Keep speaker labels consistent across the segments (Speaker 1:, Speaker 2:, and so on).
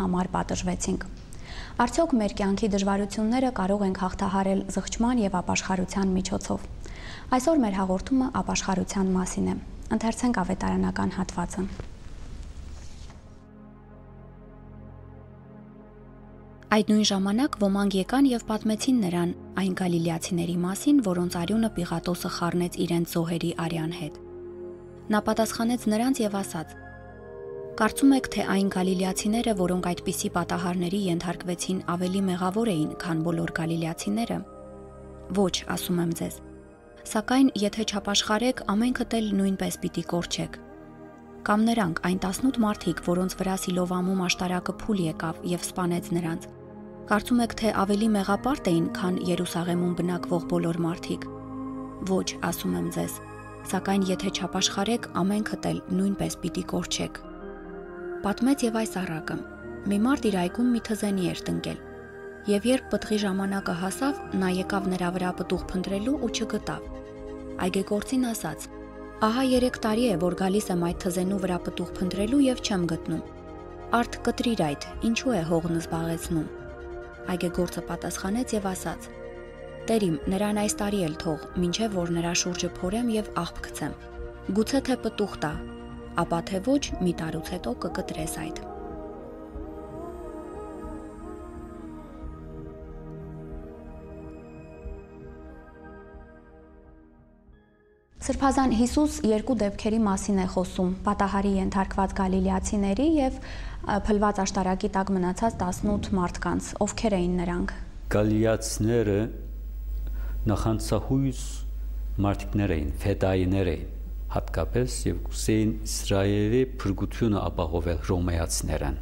Speaker 1: համար պատժվեցինք։ Արդյոք մեր կյանքի դժվարությունները կարող ենք հաղթահարել զղջման եւ ապաշխարության միջոցով։ Այսօր մեր հաղորդումը ապաշխարության մասին է։ Ընթերցենք ավետարանական հատվածը։ Այդ նույն ժամանակ ոմանք եկան եւ պատմեցին նրան այն գալիլեացիների մասին, որոնց արյունը Պիղատոսը խառնեց իրենց զոհերի արյան հետ։ Նա պատասխանեց նրանց եւ ասաց. Կարծում եք, թե այն գալիլեացիները, որոնք այդպիսի պատահարների ենթարկվեցին, ավելի մեղավոր էին, քան բոլոր գալիլեացիները։ Ոչ, ասում եմ ձեզ։ Սակայն, եթե չապաշխարեք, ամենքդ էլ նույնպես պիտի կորչեք։ Կամ նրանք, այն 18 մարդիկ, որոնց վրա Սիլովամում աշտարակը փուլ եկավ եւ սպանեց նրանց։ Կարծում եք, թե ավելի մեղապարտ էին, քան Երուսաղեմում բնակվող բոլոր մարդիկ։ Ոչ, ասում եմ ձեզ։ Սակայն, եթե չապաշխարեք, ամենքդ էլ նույնպես պիտի կորչեք։ Պատմեց եւ այս առակը. մի մարդ իր այգում մի թզենի էր տնկել, եւ երբ պտղի ժամանակը հասավ, նա եկավ նրա վրա պտուղ փնտրելու ու չգտավ։ Այգեգործին ասաց. ահա 3 տարի է, որ գալիս եմ այդ թզենու վրա պտուղ փնտրելու եւ չեմ գտնում։ Արդ կտրիր այդ, ինչու է հողն զբաղեցնում։ Այգեգործը պատասխանեց եւ ասաց. Տերիմ, նրան այս տարի էլ թող, մինչեւ որ նրա շուրջը փորեմ եւ աղբ գցեմ։ Գուցե թե պտուղ տա, ապա թե ոչ, մի տարուց հետո կկտրես այդ։ Սրբազան Հիսուս երկու դեպքերի մասին է խոսում՝ պատահարի ենթարկված գալիլեացիների եւ փլված աշտարակի տակ մնացած 18 մարդկանց, ովքեր էին նրանք։
Speaker 2: Գալիլեացիները նախանցահույս մարդիկներ էին, ֆեդայիներ էին, հատկապես եւ կուսեին Իսրայելի փրկությունը ապահովել հռոմեացիներն։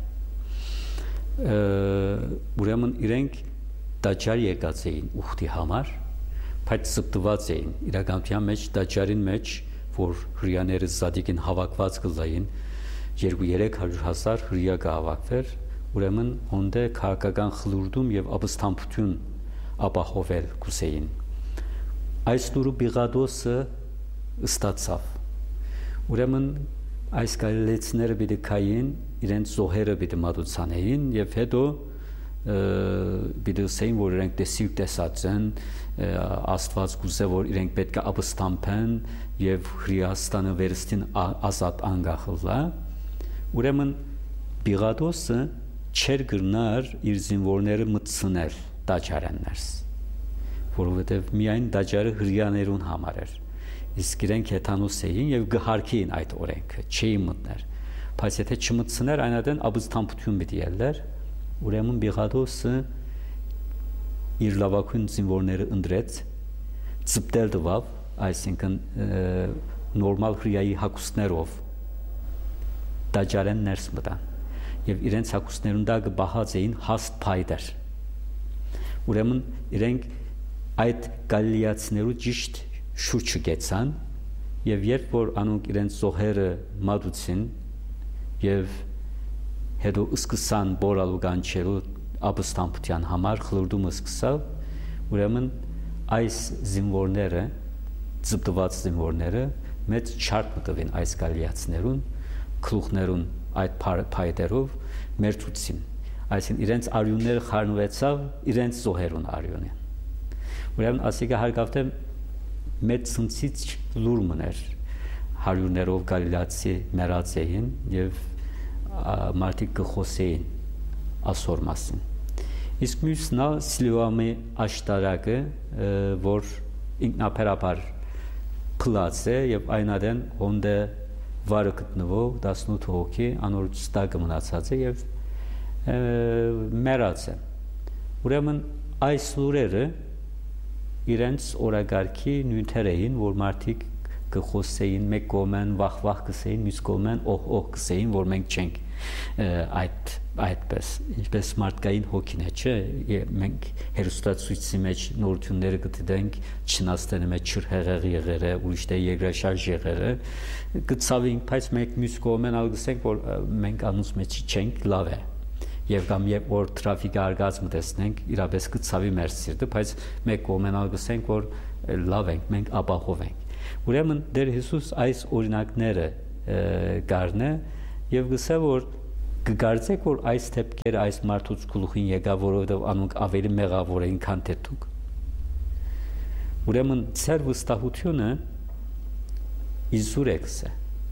Speaker 2: Ուրեմն իրենք տաճար եկած էին ուխտի համար, բայց զբաղված էին իրականության մեջ տաճարին մեջ, որ հрьяաները զադիկին հավաքված կլային 200-300,000 հрья կհավաքվեր, ուրեմն հոնդե քաղաքական խլուրդում եւ ապստամբություն ապահովել կուսեին։ Այս դուրը Պիղատոսը ստացավ։ Ուրեմն այս գալիլեացիները պիտի կային, իրենց զոհերը պիտի մատուցանեին եւ հետո պիտի ասեին, որ իրենք տեսիք տեսած են, Աստված կուզե, որ իրենք պետք է ապստամբեն եւ Հրեաստանը վերստին ազատ անգախլա։ Ուրեմն Պիղատոսը չեր գրնար իր զինվորները մտցնել տաճարան ներս, որովհետեւ միայն տաճարը հрьяաներուն համար էր։ Իսկ իրենք հեթանոս էին եւ գհարքին այդ օրենքը, չէին մտներ։ Բայց եթե չմտցներ, այնադեն ապստամբություն պիտի ելներ, ուրեմն Պիղատոսը իր լավագույն զինվորները ընտրեց, ծպտել տվավ, այսինքն նորմալ հրեայի հագուստներով տաճարեն ներս մտան եւ իրենց հագուստներուն դա կբահած էին հաստ փայտեր։ Ուրեմն իրենք այդ գալիլեացիներու ճիշտ շուրջը գեցան եւ երբ որ անոնք իրենց զոհերը մատուցին եւ հետո սկսան բորալու կանչելու ապստամբության համար խլուրդումը սկսավ, ուրեմն այս զինվորները, ծպտված զինվորները մեծ չարք մտվին այս գալիլեացիներուն, գլուխներուն այդ փայտերով մերթուցին, այսինքն իրենց արյունները խառնվեցավ իրենց զոհերուն արյունին։ Ուրեմն ասիկա հարգավտե մեծ ցնցիչ լուր մներ հարյուրներով գալիլեացի մեռած էին եւ մարդիկ կխոսեին ասոր մասին։ Իսկ մյուսն է Սիլոամի աշտարակը, որ ինքնաբերաբար փլած է եւ այնադեն հոնդե վարը գտնվող 18 հոգի անոր ստակը մնացած է եւ մեռած է։ Ուրեմն այս լուրերը իրենց օրագարկի նյութեր էին, որ մարդիկ կխոսեին, մեկ կողմեն վախ կսեին, մյուս կողմեն օհ կսեին, որ մենք չենք այդպես, ինչպես մարդկային հոգին է, չէ, մենք հերոստացույցի մեջ նորությունները կդիտենք, Չինաստանի մեջ չրհեղեղ եղերը, ուրիշ դե երկրաշարժ եղերը, կցավենք, բայց մենք մյուս կողմեն ալգսենք, որ մենք անուց մեջ չենք, լավ է։ Եվ կամ երբ որ տրաֆիկը արգած մտեսնենք, իրապես կցավի մեր սիրտը, բայց մեկ կողմենալ գսենք, որ լավ ենք, մենք ապահով ենք։ Ուրեմն Տեր Հիսուս այս օրինակները գարնե եւ գսե, որ կգարձեք, որ այս դեպքերը այս մարդուց գլուխին եկա, որովհետև անոնք ավելի մեղավոր էին, քան թե դուք։ Ուրեմն ծեր վստահությունը իզուր է գսե։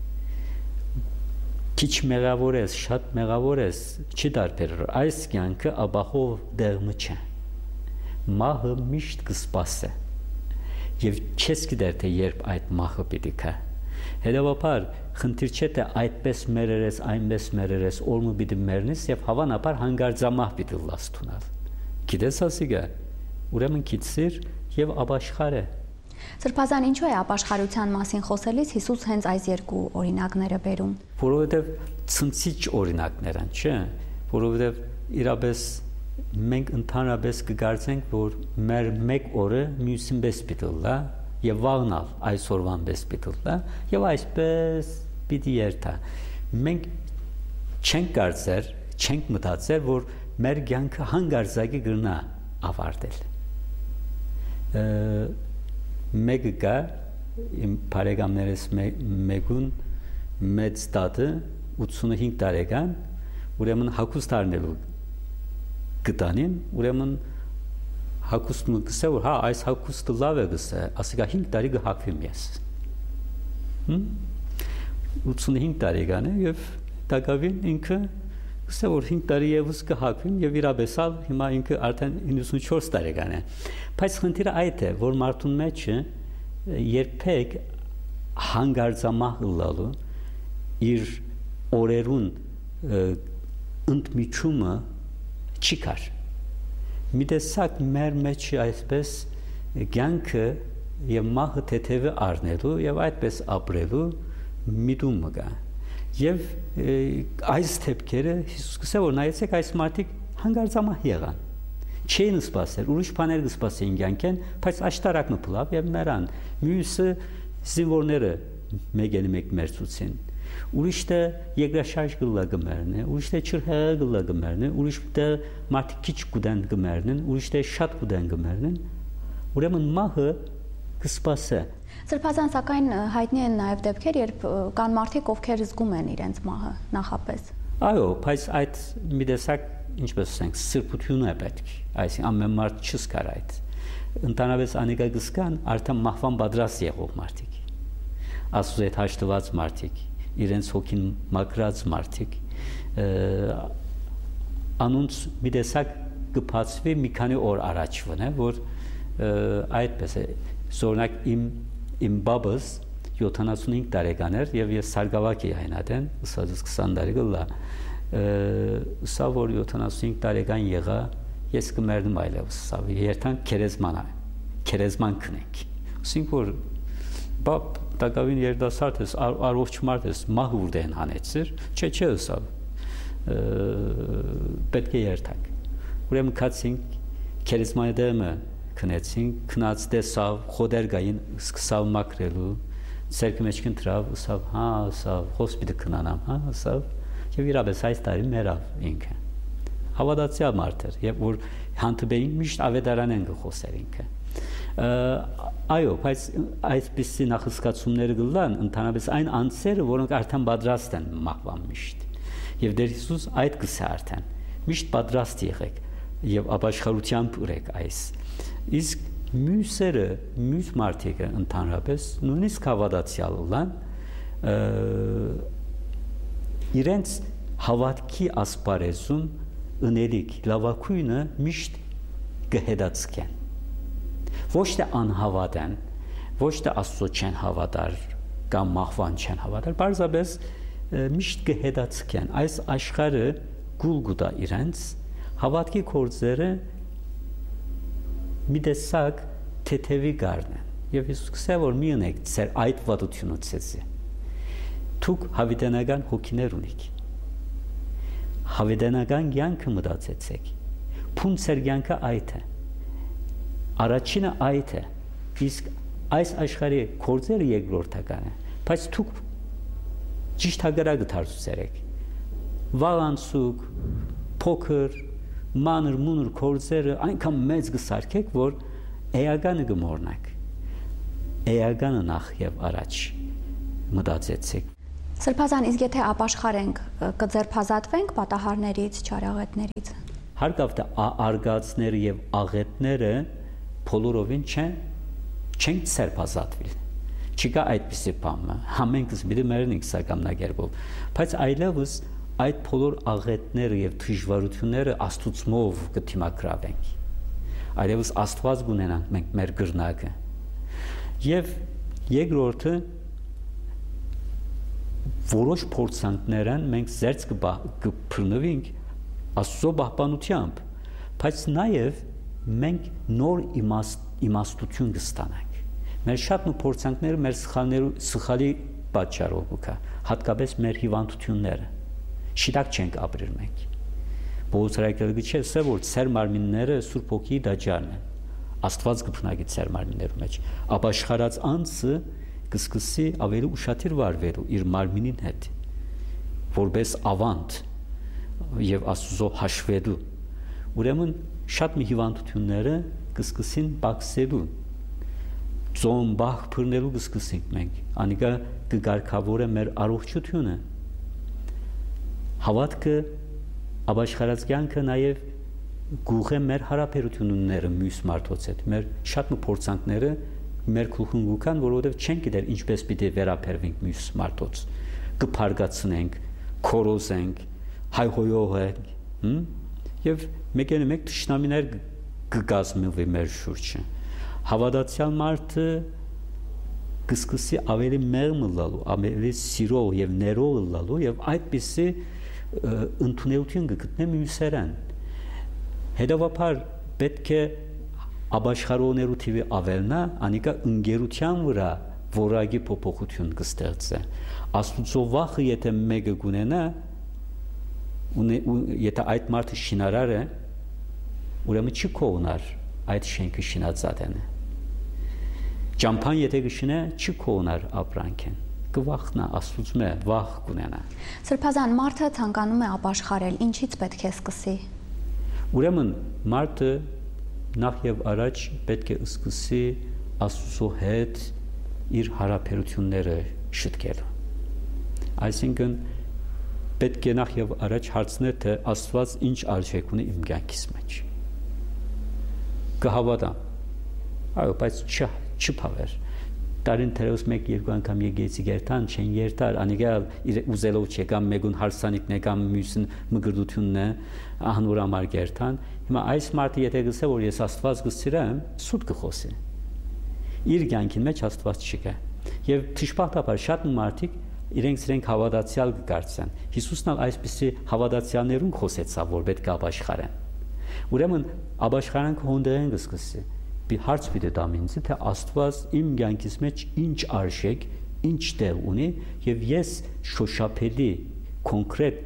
Speaker 2: Քիչ մեղավոր ես, շատ մեղավոր ես, չի դարբերır։ Այս կյանքը աբախով դեղմը չէ։ Մահը միշտ կսպասե։ Եվ չես գիտեր թե երբ այդ մահը պիտի գա։ Հետևաբար խնդիր չէ թե այդպես մերերես, այնպես մերերես, օրը պիտի մեռնես եւ հավանաբար հանգարձամահ պիտի լաս տունալ։ Գիտես ասիգա։ Ուրեմն քիծիր եւ ապաշխար է։
Speaker 1: Սրբազան ինչու է ապաշխարության մասին խոսելիս Հիսուս հենց այս երկու օրինակները բերում։
Speaker 2: Որովհետև ցնցիչ օրինակներ են, չէ՞, որովհետև իրապես մենք ընդհանրապես կգործենք, որ մեր մեկ օրը մյուսին պես պիտի լա եւ վաղնալ այսօրվան պես պիտի լա եւ այսպես պիտի երթա։ Մենք չենք կարծեր, չենք մտածեր, որ մեր կյանքը հանգարձակի կգնա ավարտել։ Մեկը կա իմ բարեկամներս մեկուն մեծ տատը 85 տարեկան, ուրեմն հագուստ առնելու գտանին, ուրեմն հագուստը գսե որ հա այս հագուստը լավ է գսե, ասիկա 5 տարի կհագվեմ ես։ 85 տարեկան է եւ տակավին ինքը գսե որ 5 տարի եւս կհագվեմ եւ իրաբեսալ հիմա ինքը արդեն 94 տարեկան է։ Բայց խնդիրը այդ է, որ մարդուն մեջը երբեք հանգարձամահ լալու իր օրերուն ընդմիջումը չի կար։ Մի տեսակ մեր մեջ այսպես կյանքը եւ մահը թեթևը առնելու եւ այդպես ապրելու միտումը կա։ Եվ այս դեպքերը Հիսուս կսե որ նայեցեք այս մարդիկ հանգարձամահ եղան։ Չէին սպասել, ուրիշ բաներ կսպասեին կյանքեն, բայց աշտարակը փլավ եւ մեռան։ Մյուսը զինվորները մեկ մերցուցին։ Ուրիշտե երկրաշարժ գլա գմերնե, ուրիշտե չրհեղը գլա գմերնե, ուրիշտե մարդիկ քիչ կուդեն գմերնեն, ուրիշտե շատ կուդեն գմերնեն։ Ուրեմն մահը կսպասե։
Speaker 1: Սրբազան սակայն հայտնի են նաև դեպքեր, երբ կան մարդիկ, ովքեր զգում են իրենց մահը նախապես։
Speaker 2: Այո, բայց այդ մի տեսակ, ինչպես ասենք, սրբություն է պետք, այսինքն ամեն մարդ չզգար այդ։ Ընդհանրապես անիկա գսկան արդեն մահվան պատրաստ եղող մարդիկ։ Աստծո հետ հաշտված մարդիկ, իրենց հոգին մաքրած մարդիկ, անոնց մի տեսակ կբացվի մի քանի օր առաջվն է, որ այդպես է, օրինակ իմ բաբս 75 տարեկան էր եւ ես Սարգսակի հայնադեն, ըստ 20 տարի գլա, սա որ 75 տարեկան եղա, ես կմեռնեմ այլևս, սա երթան քերեզման քնենք։ Ասենք որ բապ տակավին երդասարդ ես, առողջ մարդ ես, մահ ուրդեն հանեցիր, չէ, սա պետք է երթանք։ Ուրեմն կացինք քերեզմանի դեմը քնեցինք, քնած տեսավ, խոդեր գային, սկսավ մաքրելու, ցերկի մեջ կընտրավ, ասավ, հա, ասավ, հոսպիտալ քնանամ, հա, ասավ, եւ իրապես այս տարի մեռավ ինքը։ Հավատացյալ մարդ էր, եւ որ հանդիպեին միշտ ավետարան են գխոսեր ինքը։ Այո, բայց այսպիսի նախասկացումները գլան ընդհանրապես այն անձերը, որոնք արդեն պատրաստ են մահվան միշտ։ Եվ դեր Հիսուս այդ գսե արդեն միշտ պատրաստ եղեք եւ ապաշխարությամբ ուրեք այս։ Իսկ մյուսերը, մյուս մարդիկը ընդհանրապես նույնիսկ հավատացյալ լան իրենց հավատքի ասպարեզում ընելիք լավակույնը միշտ կհետացկեն։ Ոչ թե անհավատ են, ոչ թե Աստծո չեն հավատար կամ մահվան չեն հավատար, բարձրապես միշտ կհետացկեն։ Այս աշխարհը գուլ գուտա իրենց հավատքի գործերը մի տեսակ թեթևի գարնեն։ Եվ Հիսուս կսե որ մի ունեք ձեր այդ վատությունը ցեզի։ Դուք հավիտենական հոգիներ ունիք։ Հավիտենական կյանքը մտածեցեք։ Փունցեր կյանքը այդ է։ Առաջինը այդ է։ Իսկ այս աշխարհի գործերը երկրորդական է։ Բայց դուք ճիշտ հագարակը դարձրեք։ Վաղանցուկ, փոքր, մանր մունր գործերը այնքան մեծ կսարքեք, որ էականը կմոռնաք։ Էականը նախ եւ առաջ մտածեցեք։
Speaker 1: Սրբազան, իսկ եթե ապաշխարենք, կձերբազատվենք պատահարներից, չարաղետներից։
Speaker 2: Հարկավ թե արգածները եւ աղետները բոլորովին չեն ձերբազատվել։ Չկա այդպիսի բան, համենքս մի մերնիկ սակամնագերբով, բայց այլևս այդ բոլոր աղետները եւ դժվարությունները Աստծուով կդիմակրավենք։ Այլևս Աստված կունենանք մենք մեր գրնակը։ Եվ երկրորդը որոշ փորձանքներն մենք զերծ կփրնվենք Աստծո պահպանությամբ, բայց նաև մենք նոր իմաստություն կստանանք։ Մեր շատ նույն փորձանքները մեր սխալի պատճառով կա, հատկապես մեր հիվանդությունները։ Շիտակ չենք ապրել մենք։ Բողոքարակելը չէ, որ ծեր մարմինները Սուրբ Հոգի դաջարն են։ Աստված կփնագի ծեր մարմիններու մեջ։ Ապաշխարած անձը կսկսի ավելի ուշադիր վարվելու իր մարմինին հետ, որպես ավանդ եւ Աստծո հաշվելու։ Ուրեմն շատ մի հիվանդությունները կսկսին բացելու, ծոմ բախ բռնելու կսկսենք մենք։ Անիկա կգարկավորե մեր առողջությունը։ Հավատքը ապաշխարած կյանքը նաև գուղե մեր հարաբերությունները մյուս մարդոց հետ։ Մեր շատ մի փորձանքները մեր քուխունգուկան, որովհետև չենք գիտեր ինչպես պիտի վերաբերվենք մյուս մարդոց։ Կփարգացնենք, քորոզենք, հայհոյողենք, եւ մեկ թշնամիներ կգազմվի մեր շուրջը։ Հավատացյալ մարդը կսկսի ավելի մեղմ լալու, ավելի սիրող եւ ներող լալու եւ այդպիսի ընդունելություն կգտնե մյուսերեն։ Հետևաբար պետք է ապաշխարողներու թիվի ավելնա, անիկա ընկերության վրա որակի փոփոխություն կստեղծե։ Աստուծո վախը եթե մեկը գունենա, եթե այդ մարդը շինարար է, ուրեմն չի կողնար այդ շենքը շինածատեն։ Ճամփան եթե կշինե, չի կողնար ապրանքեն։ Կվախնա Աստուծո վախ կունենա։
Speaker 1: Սրբազան, մարդը ցանկանում է ապաշխարել, ինչից պետք է սկսի։
Speaker 2: Ուրեմն մարդը նախ եւ առաջ պետք է սկսի Աստծո հետ իր հարաբերությունները շտկել։ Այսինքն պետք է նախ եւ առաջ հարցնել թե Աստված ինչ արժեք ունի իմ կյանքիս մեջ։ Կհավատամ։ Այո, բայց չփավեր։ Տարին թերևս 1-2 անգամ եկեցի գերտան, չեն երթար, անիկալ ուզելով չեկամ մեկուն հարսանիքն եկամ մյուսին մգրդությունն է, անոր համար գերտան։ Հիմա այս մարդը եթե գսե որ ես Աստված գսիրեմ, սուտ կխոսի։ Իր կյանքին մեջ Աստված չկա։ Եվ թշպախտաբար շատ մարդիկ իրենք հավատացյալ կգարցան։ Հիսուսն այսպիսի հավատացյալներուն խոսեցավ, որ պետք է ապաշխարեն։ Ուրեմն ապաշխարանքը հոնդերեն կսկսի։ Հարց պիտի տամ ինձ, թե Աստված իմ կյանքիս մեջ ինչ արժեք, ինչ տեղ ունի եւ ես շոշափելի կոնկրետ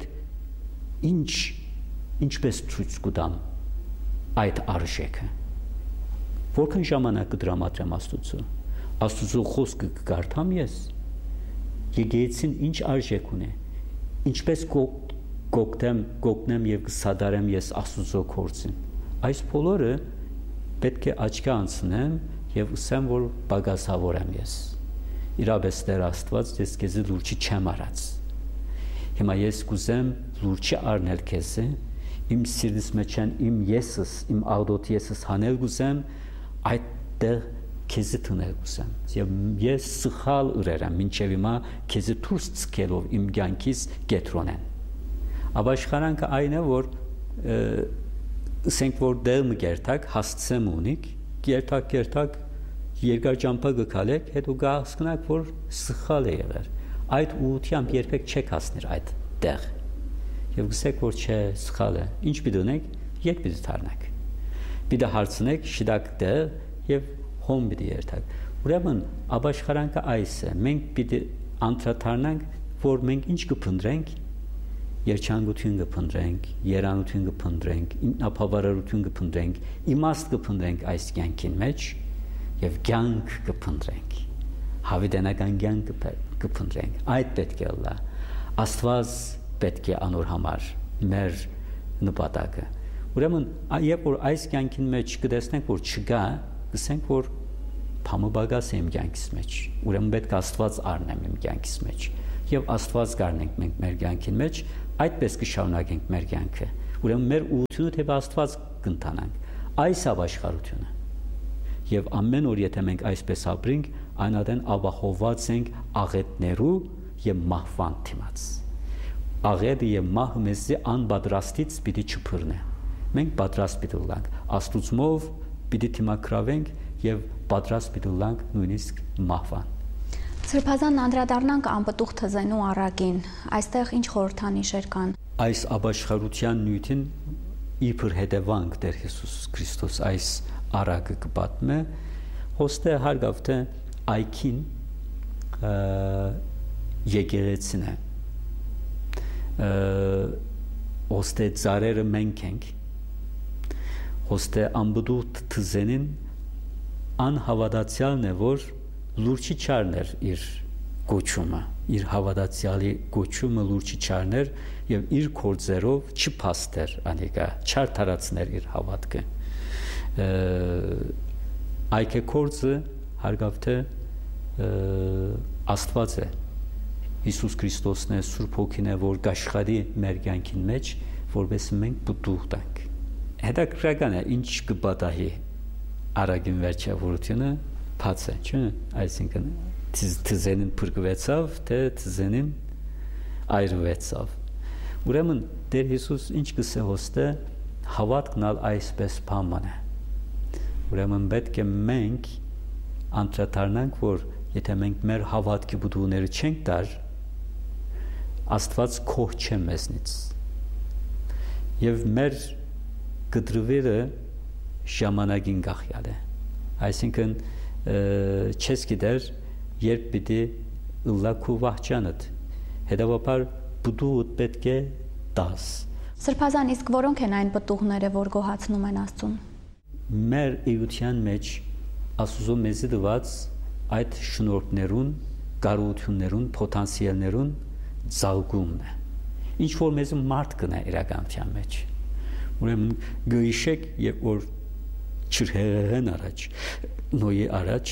Speaker 2: ինչպես ցույց կտամ այդ արժեքը։ Որքան ժամանակ կդրամատրեմ Աստծո խոսքը կգարթամ ես։ Եկեղեցին ինչ արժեք ունի, ինչպես կոգնեմ եւ կսադարեմ ես Աստծո գործին։ Այս բոլորը պետք է աչքի անցնեմ եւ ասեմ, որ բագասավոր եմ ես։ Իրապես Տեր Աստված ես քեզ լուրջ չեմ արած։ Հիմա ես կուզեմ լուրջ առնել քեզ, իմ սիրտիս մեջ իմ եսս, իմ աղդոտ եսս հանել կուզեմ, այդտեղ քեզ տնել կուզեմ։ Եվ ես սխալ ուրերեմ, մինչև հիմա քեզ դուրս ցկելով իմ կյանքից կետրոնեն։ Ապաշխարանքը այն է, որ ասենք որ դերմը գերտակ հասցեմ ունիք, գերտակ երկար ճամփա գկալեք, հետո գահսկնակ որ սխալ է եղել։ Այդ ուղությամբ երբեք չեք հասներ այդ տեղ։ Եվ գսեք որ չէ սխալ է։ Ինչ պիտի ունեք, ետ պիտի դառնաք։ Պիտի հարցնեք շիդակ տեղ եւ հոմ պիտի երթակ։ Ուրեմն ապաշխարանքը այս է։ Մենք պիտի անդրադառնանք, որ մենք ինչ կփնտրենք, երջանկություն կփնտրենք, երանություն կփնտրենք, ինքնաբավարարություն կփնտրենք, իմաստ կփնտրենք այս կյանքին մեջ եւ կյանք կփնտրենք։ Հավիտենական կյանք կփնտրենք։ Այդ պետք է լա։ Աստված պետք է անոր համար մեր նպատակը։ Ուրեմն երբ որ այս կյանքին մեջ կտեսնենք որ չկա, կսենք որ փամը բագաս է իմ կյանքից մեջ։ Ուրեմն պետք է Աստված առնեմ իմ կյանքից մեջ։ եւ Աստված գարնենք մենք մեր կյանքին մեջ, այդպես կշարունակենք մեր կյանքը։ Ուրեմն մեր ուղղությունը թե Աստված կընթանանք։ Այս ապաշխարությունը։ Եվ ամեն օր եթե մենք այսպես ապրենք, այնադեն ապահովված ենք աղետներու եւ մահվան դիմաց։ Աղետը եւ մահը մեզ անպատրաստից պիտի չփռնե։ Մենք պատրաստ պիտի լինենք, Աստուծմով պիտի դիմակրավենք եւ պատրաստ պիտի լինենք նույնիսկ մահվան։
Speaker 1: Սրբազան անդրադառնանք անպտուղ թզենու առակին։ Այստեղ ինչ խորհրդանիշեր կան։
Speaker 2: Այս ապաշխարության նյութին իբր հետևանք Տեր Հիսուս Քրիստոս այս առակը կպատմե, հոստե հարգավ թե այքին եկեղեցին է, հոստե ծարերը մենք ենք, հոստե անբդուղ թզենին անհավատացյալն է, որ լուրջի չարներ իր գոչումը, իր հավատացյալի գոչումը լուրջի չարներ եւ իր կորձերով չփաստեր անիկա, չարթարացներ իր հավատքը։ Այքե կորձը հարգավ թե Աստված է, Հիսուս Քրիստոսն է, Սուրբ Հոգին է, որ գաշխարի մեր կյանքին մեջ, որպես մենք պտուղ տանք։ Հետաքրքրական է, ինչ կպատահի առագին վերջավորությունը բաց է, չէ՞, այսինքն թզենին փրկվեցավ, թե թզենին այրվեցավ։ Ուրեմն Տեր Հիսուս ինչ կսե հոստե հավատքն այսպես բան է։ Ուրեմն պետք է մենք անդրադառնանք, որ եթե մենք մեր հավատքի բուդուները չենք տար, Աստված քոհ չէ մեզնից։ Եվ մեր գդրվերը ժամանակին գախյալ է։ Այսինքն չես գիտեր երբ պիտի ըլլակու վահճանդ, հետևաբար բուդուդ պետք է տաս։
Speaker 1: Սրբազան, իսկ որոնք են այն պտուղները, որ գոհացնում են Աստծուն։
Speaker 2: Մեր էության մեջ Աստուծո մեզի տված այդ շնորհքներուն, կարողություններուն, պոտենցիալներուն զարգումն է։ Ինչ որ մեզ մարդ կնա իրականության մեջ։ Ուրեմն գիշեք եւ որ չրհեղեն առաջ, նոյի առաջ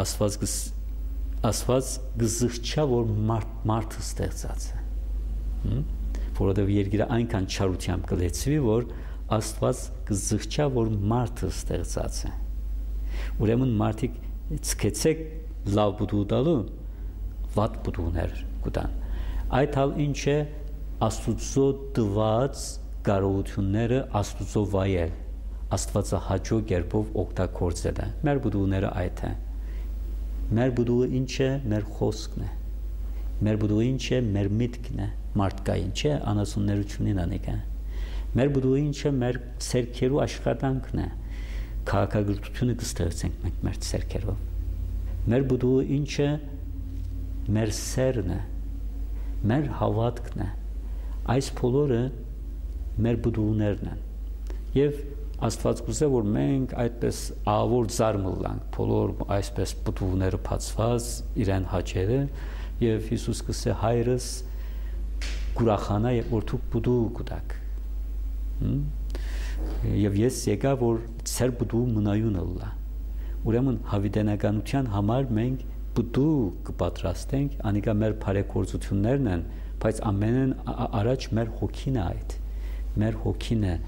Speaker 2: Աստված գզղչա որ մարդը ստեղծած է։ Որովհետև երկիրը այնքան չարությամբ կլեցվի, որ Աստված գզղչա որ մարդը ստեղծած է։ Ուրեմն մարդիկ ցկեցեք լավ բուդու տալու, վատ բուդուներ կտան։ Այդ հալ ինչ է Աստուծո տված կարողությունները Աստուծո վայել, Աստվածահաճո կերպով օգտագործել է։ Մեր բուդուները այդ է։ Մեր բուդուը ինչ է, մեր խոսքն է։ Մեր բուդուը ինչ է, մեր միտքն է, մարդկային չէ, անասուններությունին անիկա։ Մեր բուդուը ինչ է, մեր ցերքերու աշխատանքն է։ Քաղաքագրությունը կստեղծենք մենք մեր ցերքերով։ Մեր բուդուը ինչ է, մեր սերն է, մեր հավատքն է։ Այս բոլորը մեր բուդուներն են։ Եվ Աստված կուզե որ մենք այդպես ավոր զարմլանք, բոլոր այսպես բուդուները բացված իրեն հաճերը եւ Հիսուս կսե հայրս գուրախանա եւ որ դուք բուդու կուտակ։ Եվ ես եկա որ ծեր բուդու մնայուն ըլլա։ Ուրեմն հավիտենականության համար մենք բուդու կպատրաստենք, անիկա մեր բարեգործություններն են, բայց ամենն առաջ մեր հոգին է այդ։ Մեր հոգին է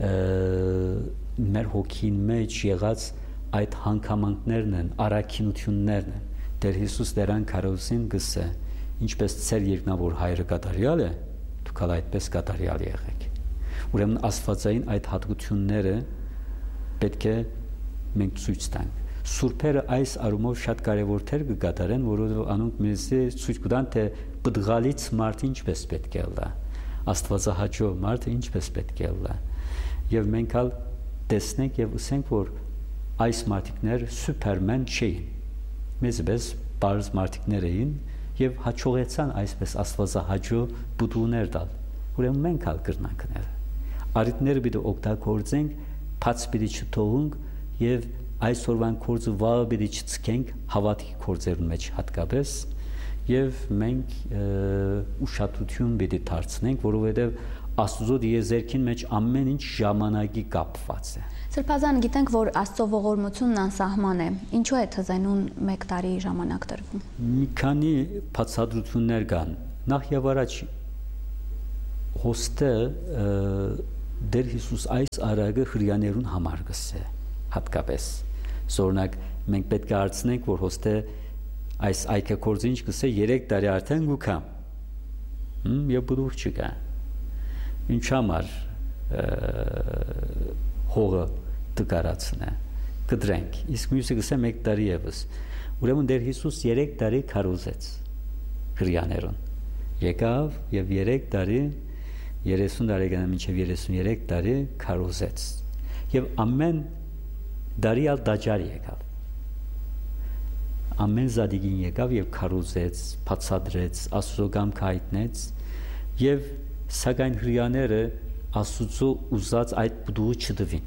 Speaker 2: մեր հոգին մեջ եղած այդ հանգամանքներն են, առաքինություններն են։ Տեր Հիսուս դերան քարոզին գսե, ինչպես ծեր երկնավոր հայրը կատարյալ է, դուք ալ այդպես կատարյալ եղեք։ Ուրեմն աստվածային այդ հատկությունները պետք է մենք ցույց տանք։ Սուրբերը այս առումով շատ կարևոր թեր կկատարեն, որովհետև անոնք մեզ ցույց կտան, թե բդղալից մարդը ինչպես պետք է լա, աստվածահաճո մարդը ինչպես պետք է լա։ Եվ մենք ալ տեսնենք եւ ասենք, որ այս մարդիկներ սուպերմեն չէին, մեզպես բարձ մարդիկներ էին եւ հաջողեցան այսպես աստվածահաճո բուդուներ տալ։ Ուրեմն մենք ալ կրնանքներ արիտները պիտի օգտագործենք, բաց պիտի չթողենք եւ այսօրվան կորձը վաղը պիտի չցկենք հավատքի կորձերուն մեջ հատկապես եւ մենք ուշադրություն պիտի դարձնենք, որովհետեւ Աստծո դիեզերքին մեջ ամեն ինչ ժամանակի կապված է։
Speaker 1: Սրբազան, գիտենք, որ Աստծո ողորմությունն անսահման է։ Ինչու է թզենուն 1 տարի ժամանակ տրվում։
Speaker 2: Մի քանի բացատրություններ կան։ նախ եւ առաջ հոստը դեր Հիսուս այս արագը հрьяաներուն համար գսե հատկապես զորնակ մենք պետք է արցնենք որ հոստը այս այկեքորձինչ գսե 3 տարի արդեն գուքամ եւ բուդուր չկա ինչ համար հողը դկարացնե կդրենք իսկ մյուսը գսե 1 տարի եւս ուրեմն դեր Հիսուս 3 տարի քարոզեց հрьяաներուն եկավ եւ 3 տարի 30 տարեկան մինչև 33 տարի քարոզեց եւ ամեն դարիալ դաջար եկավ ամեն զադիգին եկավ եւ քարոզեց բացադրեց Աստծո կամքը հայտնեց եւ սակայն հрьяաները Աստծո ուզած այդ բուդուը չդվին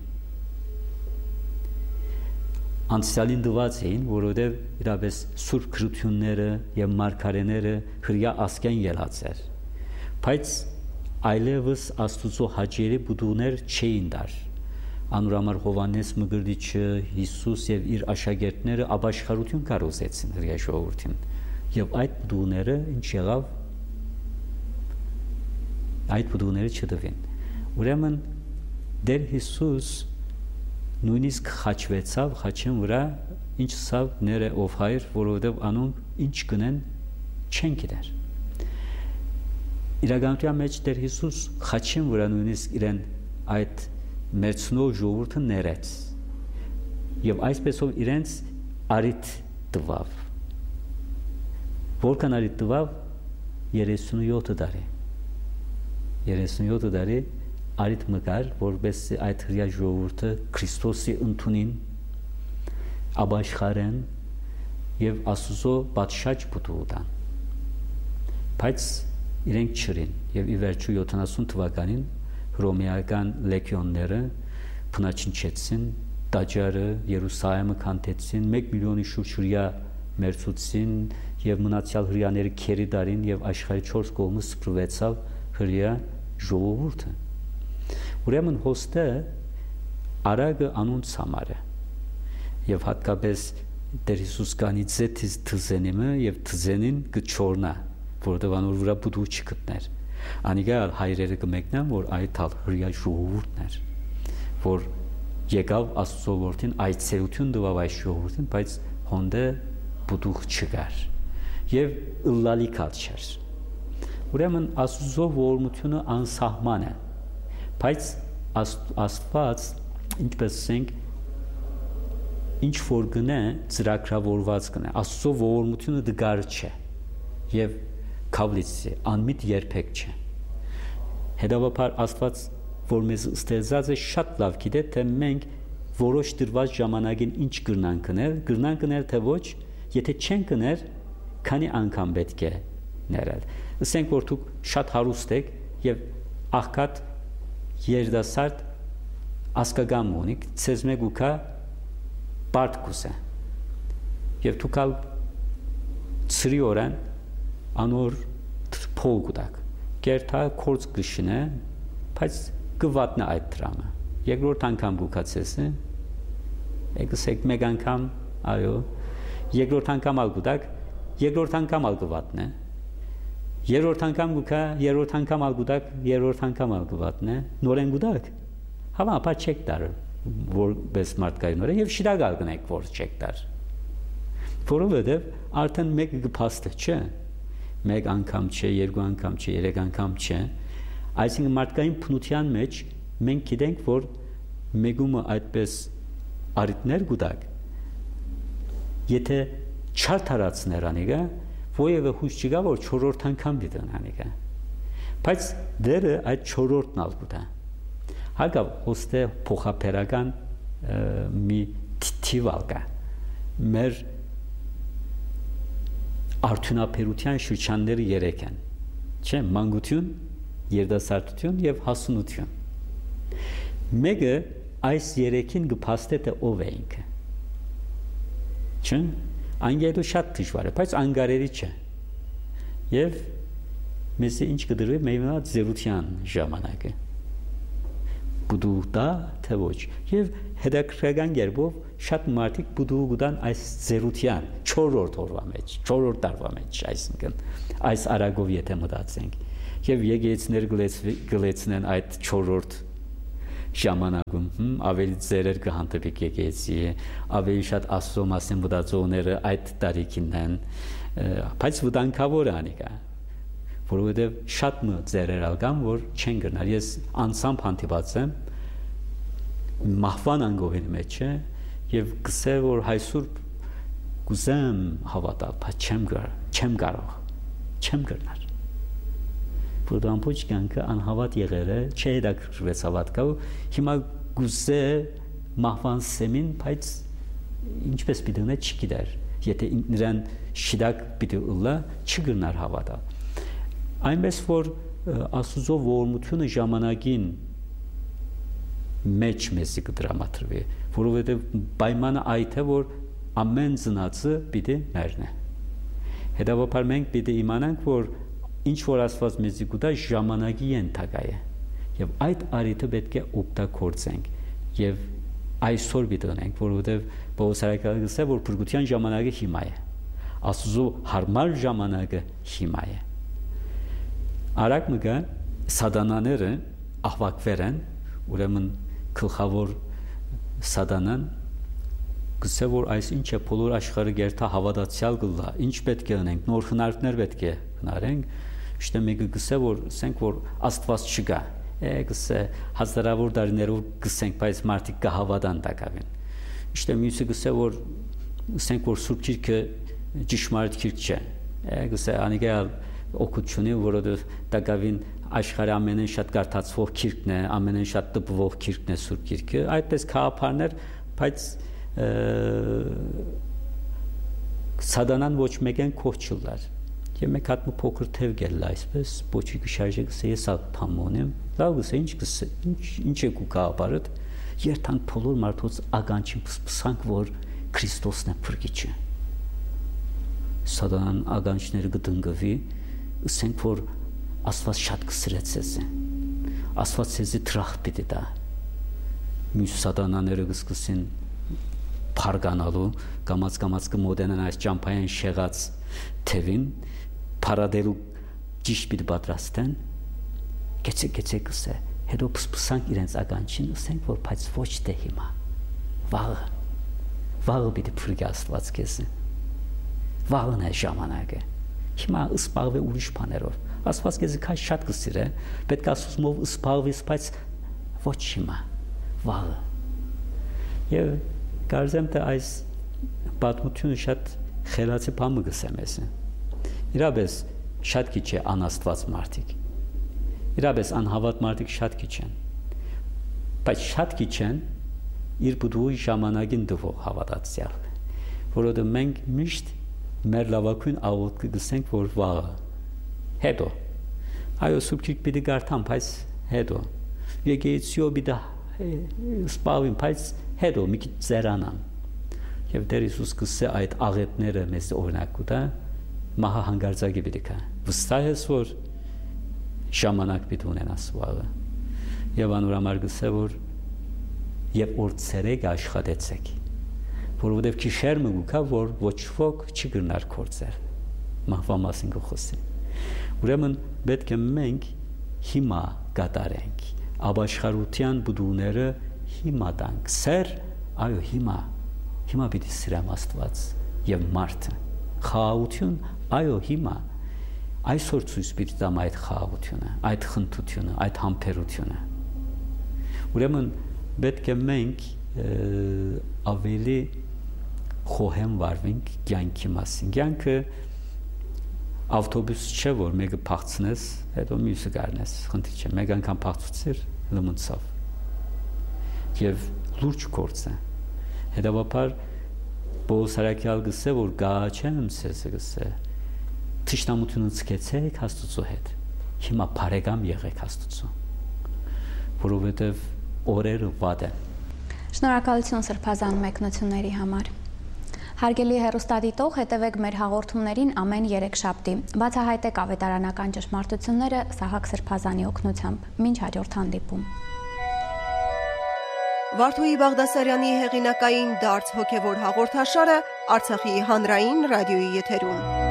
Speaker 2: անցյալին դված էին որովհետեւ իրապես սուրբ քրությունները եւ մարգարեները հрья ասկեն ելած էր բայց այլևս Աստուծո հաճելի բուդուներ չէին դար անուրամար Հովանես Մգրդիչը Հիսուս եւ իր աշակերտները ապաշխարություն կարողացեցին հрья ժողովրդին եւ այդ բուդուները ինչ եղավ այդ բուդուները չդվին ուրեմն դեր Հիսուս նույնիսկ խաչվեցավ խաչին վրա ինչ սավ ները ով հայր որովհետեւ անոնք ինչ կնեն չեն գիտեր իրականության մեջ դեր Հիսուս խաչին վրա նույնիսկ իրեն այդ մերցնող ժողովուրդը ներեց եւ այսպեսով իրենց արիթ տվավ որքան արիթ տվավ 37 տարի 37 տարի արիթ մկար որպես այդ հрья ժողովուրդը Քրիստոսի ընդունին ապաշխարեն եւ Աստծո պատշաճ բուդուդան բայց իրենք չրին եւ ի վերջո 70 թվականին հռոմեական լեգիոնները փնաչնչեցին տաճարը Երուսաղեմը քանդեցին 1 միլիոնի շուրջ հрья մերցուցին եւ մնացյալ հрьяաները քերի դարին եւ աշխարհի 4 կողմը սփռվեցավ հрья ժողովուրդը ուրեմն հոստը արագը անոնց համար է եւ հատկապես Դեր Հիսուս կանի ձեթից թզենիմը եւ թզենին գչորնա որովհետև անոր վրա բուդու չգտներ անիգա հայրերը կմեկնան որ այդ հрья ժողովուրդն էր որ եկավ Աստծո որդին այցելություն տվավ այս ժողովրդին բայց հոնդը բուդու չկար եւ ըլլալի քաչեր ուրեմն Աստծո ողորմությունը անսահման է բայց Աստված ինչպես ասենք ինչ որ գնե ծրագրավորված գնե Աստծո ողորմությունը դգար չէ եւ քավլիցի անմիտ երբեք չէ հետևաբար Աստված որ մեզ ստեղծած է շատ լավ գիտե թե մենք որոշ դրված ժամանակին ինչ կրնան կներ թե ոչ եթե չեն կներ քանի անգամ պետք է ներել ասենք որ դուք շատ հարուստ եք եւ աղքատ երդասարդ ասկագամ ունիք ցեզ մեկ ուքա բարդ կուսե եւ դուք ալ ծրի օրան անոր փող գուտակ կերտա կորց գշնե բայց գվատնա այդ դրամը երկրորդ անգամ գուկացես եկսեք մեկ անգամ այո երկրորդ անգամ ալ գուտակ երկրորդ անգամ ալ գվատնե երրորդ անգամ գուկա երրորդ անգամ ալ գուտակ երրորդ անգամ ալ գվատնե նորեն գուտակ հավա ապա չեք դար որպես մարդկային նորը եւ շիրագալ գնեք որ չեք դար որովհետեւ արդեն մեկ գփաստը չէ մեկ անգամ չէ, երկու անգամ չէ, 3 անգամ չէ, այսինքն մարդկային փնության մեջ մենք գիտենք, որ մեգումը այդպես արիտներ գուտակ, եթե չարթարացներ անիգա, որևէ հույս չկա, որ 4-րդ անգամ դիտեն անիգա, բայց դերը այդ 4-րդն ալ գուտա, հագավ հոստե փոխապերական մի թիվ ալկա, մեր արդյունաբերության շրջանները 3 են, չէ, մանկություն, երիտասարդություն եւ հասունություն։ Մեկը այս 3-ին կփաստե թե ով է ինքը։ Չէ, անգելու շատ դժվար է, բայց անգարերի չէ։ Եվ մեզ ինչ կդրվի մենակ զերության ժամանակը։ բուդու դա թե ոչ եւ հետաքրքրական երբով շատ մարդիկ բուդու գտան այս զերության 4-րդ օրվա մեջ 4-րդ տարվա մեջ այսինքն այս արագով եթե մտածենք եւ եկեղեցիներ գլեցնեն այդ 4-րդ ժամանակում ավելի ծերեր կհանդիպի եկեղեցի ավելի շատ Աստծո մասին մտածողները այդ տարիքին են բայց վտանգավոր է անիկա որովհետեւ շատ ծերեր ալգան որ չեն գնալ ես անցամբ հանդիպած եմ մահվան անգովին մեջ է եւ գսե որ հայսուրբ գուզեմ հավատալ բայց չեմ գնալ որտեղ ամբողջ կյանքը անհավատ եղել է չէ հետաքրքրվեց հավատքով հիմա գուզե մահվան սեմին բայց ինչպես պիտի ունե չգիտեր եթե նրան շիդակ պիտի ուլա չգնար հավատալ այնպես որ Աստուծո ողորմությունը ժամանակին մեջ մեզի կդրամատրվի որովհետև պայմանը այդ է որ ամեն ծնածը պիտի մեռնի հետևաբար մենք պիտի իմանանք որ ինչ որ Աստված մեզի կուտա ժամանակի ենթակա է եւ այդ արիթը պետք է օգտագործենք եւ այսօր պիտի ունենք որովհետեւ Պողոս արաքյալը ասել որ փրկության ժամանակը հիմա է Աստծո հարմար ժամանակը հիմա է արագ մգա սատանաները ահվակվեր են ուրեմն գլխավոր սատանան գսե որ այս ինչ է բոլոր աշխարհը գերտա հավատացյալ գլա ինչ պետք է անենք նոր հնարքներ պետք է հնարենք Իշտե մեկը գսե որ ասենք որ Աստված չկա գսե հազարավոր տարիներով գսենք բայց մարդիկ կհավատան տակավին Իշտե մյուսը գսե որ ասենք որ Սուրբ Գիրքը ճշմարիտ գիրք չէ գսե անիկա օգուտունի որովհետև տակավին աշխարհի ամենեն շատ կարդացվող գիրքն է ամենեն շատ տպվող գիրքն է Սուրբ Գիրքը այդպես քահապարներ բայց սատանան ոչ մեկեն կոչուլար Եվ մեկ հատ փոքր թև գել այսպես ոչի գշարժը գսե ես ափամոնեմ լավ գսե ինչ է կուկապարդ երթանք բոլոր մարդոց ականջին փսփսանք որ Քրիստոսն է փրկիչը սատանան ականջները գտնգվի ասենք որ Աստված շատ կսրեց ես Աստված ցեզի տրախ պիտի տա մյուս սատանաները գսկսին փարգանալու կամած կմոտենան այս ճամփային շեղած թևին Փարադելու ճիշտ պիտի պատրաստեն գեցե գսե հետո փսփսանք իրենց ականջին ասենք որ բայց ոչ թե հիմա վաղը պիտի փրկի Աստված քեզ վաղն է ժամանակը հիմա սպաղվե ուրիշ բաներով Աստված քեզ քաշ շատ կսիրե պետք է ասուսմով սպաղվես բայց ոչ հիմա վաղը եւ կարծեմ թե այս պատմությունը շատ խելացի բան գսեմ ես Իրապես շատ քիչ է անաստված մարդիկ Իրապես անհավատ մարդիկ շատ քիչ են բայց շատ քիչ են իր բուդուի ժամանակին դվող հավատացյալ որովհետև մենք միշտ մեր լավագույն աղոթքը գսենք որ վաղը հետո այո Սուրբ Գիրք պիտի կարդամ բայց հետո եկեղեցիո պիտի սպավին բայց հետո մի քիչ ծերանամ եւ Տեր Հիսուս գսե այդ աղետները մեզ օրինակ կտա Մահա հանգարձակի պիտի կա վստահ ես որ ժամանակ պիտի ունենաս վաղը եւ անորամար գսե որ եւ որ ցերեկ աշխատեցեք որովհետեւ քիշեր մգուկա որ ոչ ոք չի գնար կործեր մահվա մասին գխոսի ուրեմն պետք է մենք հիմա կատարենք ապաշխարության բուդուները հիմա տանք սեր այո հիմա պիտի սիրեմ Աստված եւ մարդը խաղաղություն այո հիմա այսօր ցույց պիտի տամ այդ խաղաղությունը այդ խնդությունը այդ համբերությունը ուրեմն պետք է մենք ավելի խոհեմ վարվենք կյանքի մասին կյանքը ավտոբուս չէ որ մեկը փախցնես հետո մյուսը գարնես խնդիր չէ մեկ անգամ փախցուցիր լմնցավ եւ լուրջ գործ է հետեւաբար Պողոս արաքյալ գսե որ գաչեմ ցես գսե Թշնամությունը ցկեցեք Աստծո հետ հիմա բարեկամ եղեք Աստծո որովհետև օրերը վատ են
Speaker 1: Շնորհակալություն սրբազան մեկնությունների համար Հարգելի հեռուստադիտող հետևեք մեր հաղորդումներին ամեն 3 շաբթի բացահայտեք ավետարանական ճշմարտությունները Սահակ Սրբազանի օգնությամբ մինչ հաջորդ հանդիպում
Speaker 3: Վարդուհի Բաղդասարյանի հեղինակային դարձ հոգևոր հաղորդաշարը Արցախի հանրային ռադիոյի եթերում։